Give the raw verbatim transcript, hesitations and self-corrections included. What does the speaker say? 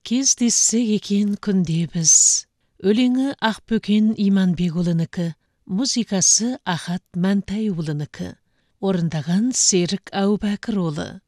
Кездессек екен күнде біз. Өлеңі Ақбөкен Иманбекұлынікі, музыкасы Ахат Мәнтайұлынікі. Орындаған Серік Әубәкірұлы.